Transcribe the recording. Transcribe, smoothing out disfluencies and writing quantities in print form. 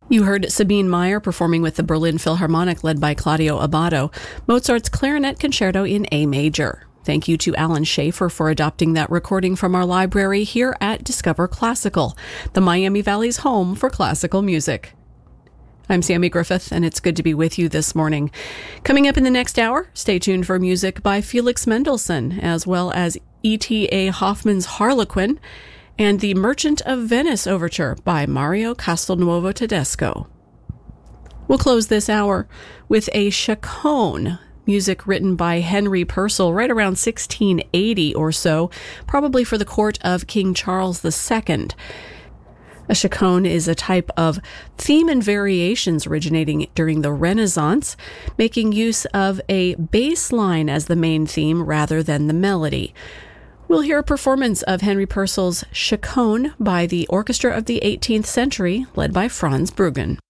You heard Sabine Meyer performing with the Berlin Philharmonic led by Claudio Abbado, Mozart's Clarinet Concerto in A major. Thank you to Alan Schaefer for adopting that recording from our library here at Discover Classical, the Miami Valley's home for classical music. I'm Sammy Griffith, and it's good to be with you this morning. Coming up in the next hour, stay tuned for music by Felix Mendelssohn, as well as E.T.A. Hoffmann's Harlequin, and the Merchant of Venice Overture by Mario Castelnuovo Tedesco. We'll close this hour with a chaconne, music written by Henry Purcell right around 1680 or so, probably for the court of King Charles II. A chaconne is a type of theme and variations originating during the Renaissance, making use of a bass line as the main theme rather than the melody. We'll hear a performance of Henry Purcell's Chaconne by the Orchestra of the 18th Century, led by Franz Bruggen.